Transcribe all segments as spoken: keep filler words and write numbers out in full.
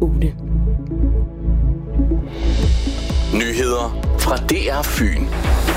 otte. Nyheder fra D R Fyn.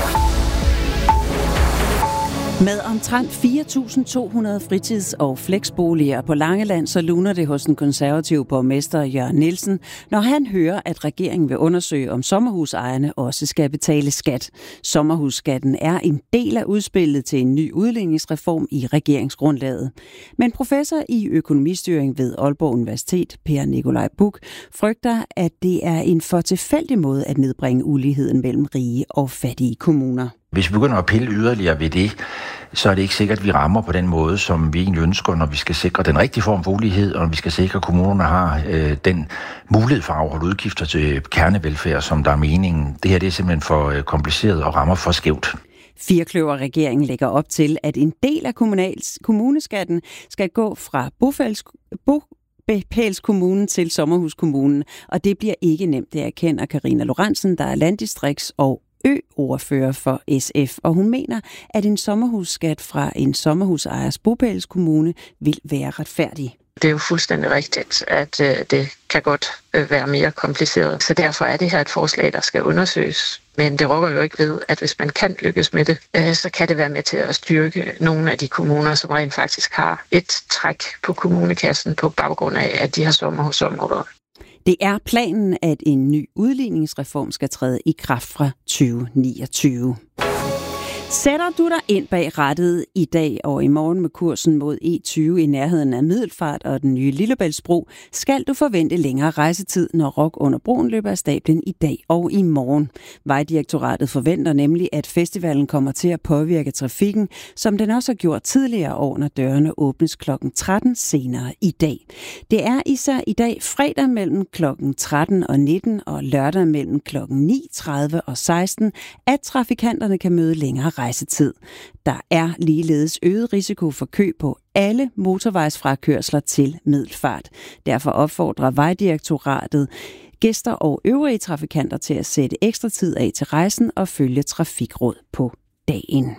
Med omtrent fire tusind to hundrede fritids- og fleksboliger på Langeland, så luner det hos den konservative borgmester Jørgen Nielsen, når han hører, at regeringen vil undersøge, om sommerhusejerne også skal betale skat. Sommerhusskatten er en del af udspillet til en ny udligningsreform i regeringsgrundlaget. Men professor i økonomistyring ved Aalborg Universitet, Per Nikolaj Buch, frygter, at det er en for tilfældig måde at nedbringe uligheden mellem rige og fattige kommuner. Hvis vi begynder at pille yderligere ved det, så er det ikke sikkert, at vi rammer på den måde, som vi egentlig ønsker, når vi skal sikre den rigtige form for ulighed, og når vi skal sikre, at kommunerne har øh, den mulighed for at afholde udgifter til kernevelfærd, som der er meningen. Det her det er simpelthen for øh, kompliceret og rammer for skævt. Firkløver-regeringen lægger op til, at en del af kommunals, kommuneskatten skal gå fra bofælds, bo, Bopælskommunen til sommerhuskommunen, og det bliver ikke nemt, det erkender Karina Lorentzen, der er landdistrikts- og ø-ordfører for S F, og hun mener, at en sommerhusskat fra en sommerhusejers bopælskommune vil være retfærdig. Det er jo fuldstændig rigtigt, at øh, det kan godt øh, være mere kompliceret. Så derfor er det her et forslag, der skal undersøges. Men det rokker jo ikke ved, at hvis man kan lykkes med det, øh, så kan det være med til at styrke nogle af de kommuner, som rent faktisk har et træk på kommunekassen på baggrund af, at de har sommerhusområder. Det er planen, at en ny udligningsreform skal træde i kraft fra tyve niogtyve. Sætter du dig ind bag rattet i dag og i morgen med kursen mod E tyve i nærheden af Middelfart og den nye Lillebæltsbro, skal du forvente længere rejsetid, når Rock under broen løber af stablen i dag og i morgen. Vejdirektoratet forventer nemlig, at festivalen kommer til at påvirke trafikken, som den også har gjort tidligere år, når dørene åbnes klokken tretten senere i dag. Det er især i dag fredag mellem klokken tretten og nitten og lørdag mellem klokken ni tredive og seksten, at trafikanterne kan møde længere rejsetid. Der er ligeledes øget risiko for kø på alle motorvejsfrakørsler til Middelfart. Derfor opfordrer Vejdirektoratet gæster og øvrige trafikanter til at sætte ekstra tid af til rejsen og følge trafikråd på dagen.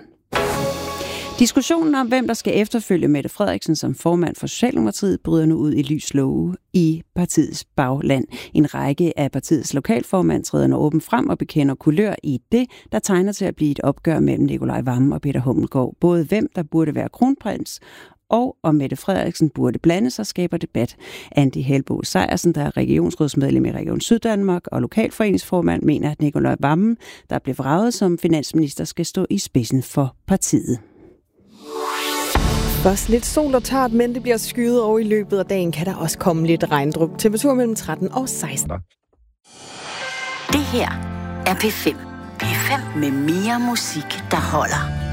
Diskussionen om, hvem der skal efterfølge Mette Frederiksen som formand for Socialdemokratiet, bryder nu ud i lys lue i partiets bagland. En række af partiets lokalformand træder nu åbent frem og bekender kulør i det, der tegner til at blive et opgør mellem Nicolai Wammen og Peter Hummelgaard. Både hvem der burde være kronprins, og om Mette Frederiksen burde blande sig, skaber debat. Andi Helbo Sejersen, der er regionsrådsmedlem i Region Syddanmark og lokalforeningsformand, mener, at Nicolai Wammen, der blev vraget som finansminister, skal stå i spidsen for partiet. Først lidt sol og tørt, men det bliver skyet, og i løbet af dagen kan der også komme lidt regndryp. Temperatur mellem tretten og seksten. Det her er P fem. P fem med mere musik, der holder.